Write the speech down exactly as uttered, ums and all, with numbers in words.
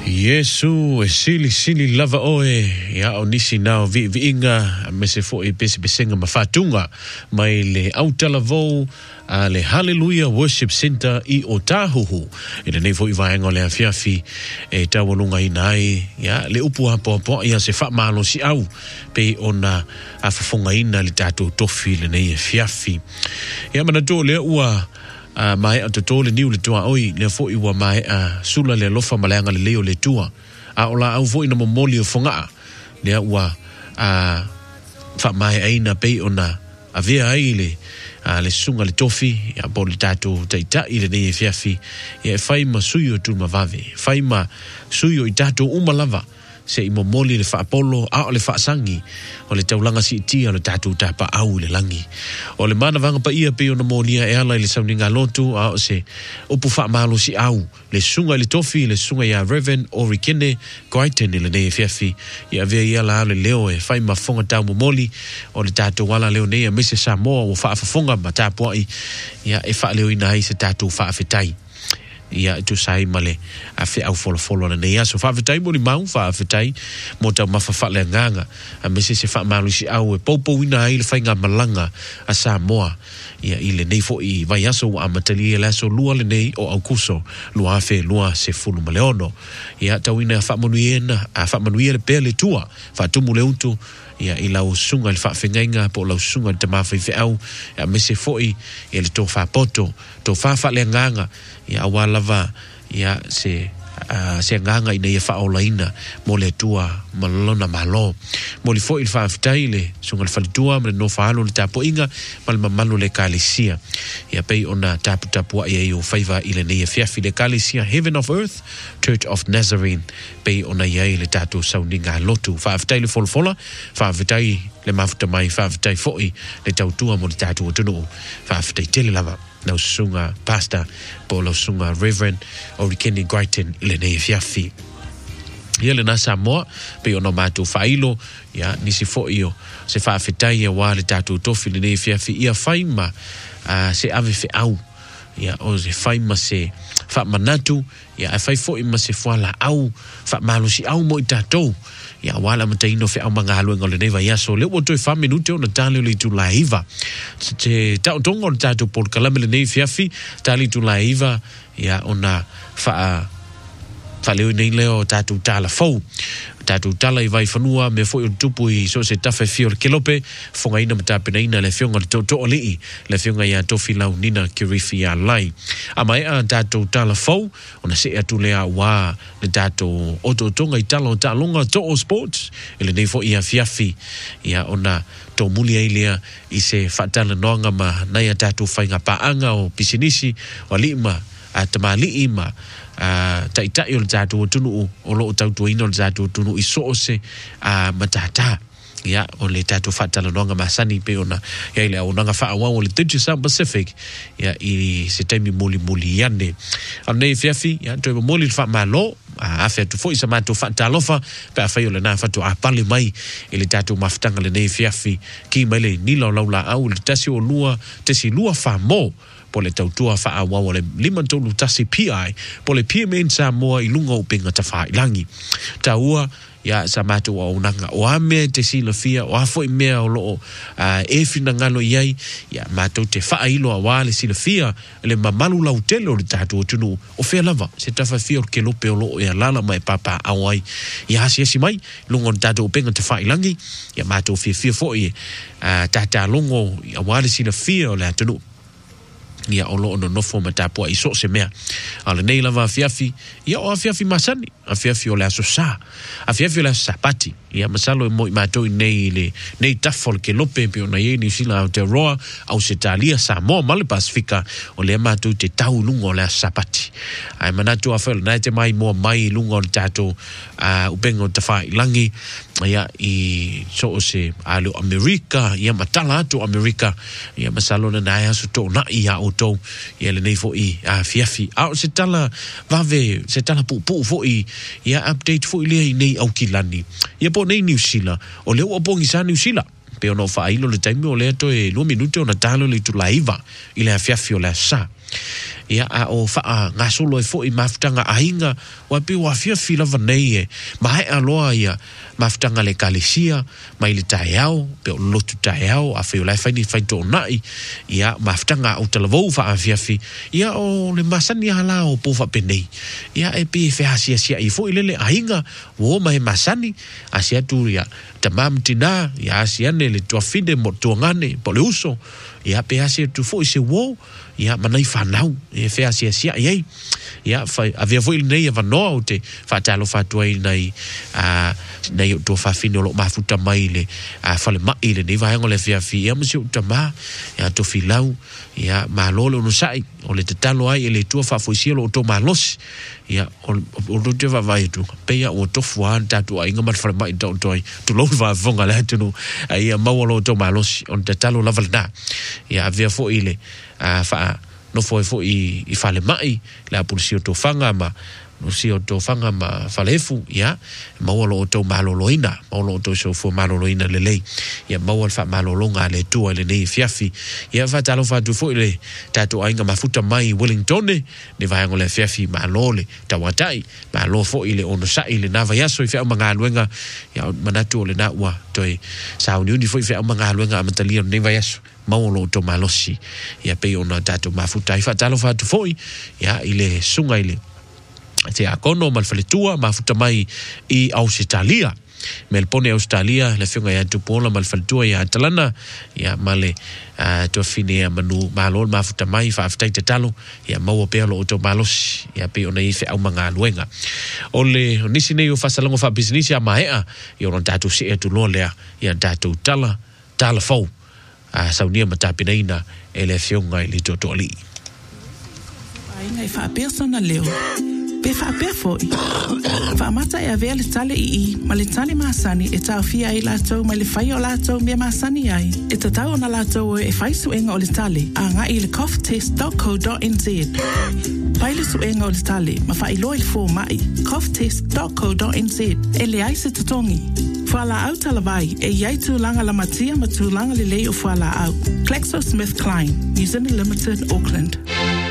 Yesu e sili sili lava oe ya o nisi nao vi vi inga me se fo e bese besenga mafatunga mai le autala vo a le Hallelujah Worship Center i Otahuhu e le nei fo i vaenga le afiafi e tawalunga i nai ya le upu hapo hapo ya se fa malo si au pe ona a fafonga ina le tatu tofi le nei afiafi ya manato le ua Uh, mai a totole niu le tua oi le fo i wa mai a uh, sula le lofa malanga le leo le tua a ola au fo ina momoli o fonga le ua a uh, fa mai aina pe ona a vea ai le uh, le sunga le tofi ya boli tatu taita i le nei fiafi ya fai ma suyo tu mavave fai ma suyo i tatu umalava se i momoli le fa apolo a le fa sangi o le taulanga si tia le tatu tapa au le langi o le mana vanga pa ia pe ona molia e ala le sauninga lotu a se upu fa malo si au le sunga le tofi le sunga ya Reverend Orikene Goiten le nei fiafi ia ve ia la le leo e fai mafonga tau momoli o le tatu wala leo nei me se Samoa o fa fafonga matapo ai ia e fa leo ina ai se tatu fa fetai ia tu sai male a fe au folo folo na ia so fa vetai mo ni mau fa vetai mo ta mafafa le nganga a me se se fa malu si au e popo ina ile fa nga malanga a Samoa ia ile nei fo i vai aso a matali la so lua le nei o aukuso lua fe lua se fulu maleono ia tawina fa monuena a fa manuele pele tua fa tumu le untu ia ila usunga le fa fenga po la usunga te mafa fe au ia me se foi ia le to fa poto to fa fa le nganga ia wala va ia se uh, se nganga ina ia fa olaina mo le tua malona malo mo le foi il fa ftaile sunga le fa tua mo no fa lo le tapo inga mal mamalo le kalisia ia pe ona tapu tapu ia yo faiva ile ne ia fi le kalisia Heaven of Earth Church of Nazarene pe ona ia le tatu sauninga lotu fa ftaile fol fola fa ftai le mafuta mai fa ftai foi le tautua mo le tatu tunu fa ftai tele lava na sunga pastor polo sunga Reverend Orikene Goiten le nei fiafi ia le na Samoa pe ona matu failo ya nisi fo io se fa fetai e wa le tatu tofi le nei fiafi ia faima uh, se ave fe au ia o se faima se fa manatu ia fai fo i ma se foala au fa malusi au mo i tatou ia wala mataino fe au manga halu ngole nei vai aso le woto e fa minute ona tale le tu laiva te ta tongo on tatu por kalamele nei fiafi tali tu laiva ia ona fa fa leo nei leo tatu tala fou tatu tala i vai fanua me foi un tupu i so se tafe fior kelope fonga ina mata pena ina le fionga to to oli le fionga ya to filau nina kirifi ya lai ama e tatu tala fou ona se atu le wa le tatu oto tonga i tala ta longa to sports ele nei fo ia fiafi ia ona to mulia ilia i se fatala noanga ma na ya tatu fainga paanga o pisinisi o lima atamali ima Uh, tai tai o tatu tunu o lo tatu ino tatu tunu iso se uh, matata ya o le tatu fatala nonga masani pe ona ya ile o nanga fa wa o le tatu South Pacific ya i se temi moli moli yande ane fiafi ya to moli fa malo a fa tu foi sama tu fatalofa pa fa yo le na fa tu a pali mai ile tatu maftanga le nei fiafi ki mai le ni lo la au le tasi o lua tasi lua fa mo po le tautua fa awa o le lima tolu tasi P I po le P M N Samoa i lunga upenga ta fa ilangi taua ya samatu o unanga o ame te sila fia o afo i mea o loo uh, e fina ngalo iai ya mato te faa ilo a wale sila fia le mamalu lau tele o le tatu o tunu o fea lava se tafa fia o ke lope o loo ya lala mai papa awai ya hasi hasi mai lunga o tatu o penga te faa ilangi ya mato fia fia fo i uh, tata lungo ya wale sila fia o le atunu ia o loo no nofo matapua i so se mea ala nei lava afiafi ia o afiafi masani afiafi o le aso sa afiafi o le aso sapati ia masalo e mo i matoi nei le nei tafol ke lope pe ona ye ni sila o te roa au se talia Samoa male Pasifika o le matoi te tau lunga o le aso sapati ai manatu a fela nai te mai mo mai lunga o le tato uh, upenga o tawha ilangi ia i so o se alo Amerika ia matala atu Amerika ia masalo na nai aso to na ia o to ia le nei fo i a fiafi au se tala vave se tala pu pu fo i ia update fo i le nei au kilani ia po nei New Zealand o le o pongi sa New Zealand pe ono fa ilo le taimi o le to e lo minute ona talo le tu laiva ile a fiafi o le sa ia a o fa nga solo e fo i mafutanga ainga wa pe wa fia fila vanei e mai aloa ia mafutanga le kalisia mai le taiao pe o lotu taiao a fe o lai faini fai to nai ia mafutanga o talavou fa a fia fi ia o le masani hala o po fa penei ia e pe fe hasia sia i fo i lele ainga wo mai masani asia tu ia tamam tina ia asia ne le tua fide mo tuangane po le uso ia pe asia tu fo i se wo ia manai fanau e fe asia sia ia ia fa avia foi nei va no te fa talo fa tuai nei a nei to fa fino lo mafuta mai le a fa le mai le nei va ngo le fia fia mo se utama ia to filau ia malolo no sai o le talo ai le to fa foi sielo to malos ia o o te va vai tu pe ia o to fuan tatu ai ngam fa mai to toi to lo va vonga le tu ia mawolo to malos on te talo la valna ia avia foi le a fa no foi foi i, i fale mai la pulsio to fanga ma no sio to fanga ma falefu ya mawolo to maloloina mawolo to so fo maloloina le lei ya mawol fa malolonga le tu le nei fiafi ya fa talo fa tu foi le tatu ainga mafuta mai Wellington ne va ngole fiafi malole tawatai malo foi le ono sai le nava yaso i fa manga luenga ya manatu le na wa toi sa unioni foi fa manga luenga amatalia ne va yaso mawolo to malosi ya pe ona tatu mafuta i fa talo fa tu foi ya ile sunga ile te akono malfaletua mafuta mai i Australia Melbourne Australia le finga ya tu pola malfaletua ya talana ya male uh, to fine manu malol mafuta mai fa aftai te talo ya mawo pe lo to malos ya pe ona i fe au manga luenga ole nisi nei o fasalongo fa business ya maea yo non tatu se e tu lolea ya tatu tala tala fo a saunia matapinaina ele fionga ili totoli ai ngai fa persona leo pe fa pe foi fa mata e ave le tale i ma le tale masani e ta fia i la to ma le fai o la to me masani ai e ta tau na la to e fai su enga o le tale a nga i le cough test dot co dot n z pai le su enga o le tale ma fa i lo il fo mai cough test dot co dot n z e le ai se tutongi Fala au talavai e iai tu langa la matia ma tu langa le lei o fala au. Klexo Smith Klein, New Zealand Limited, Auckland.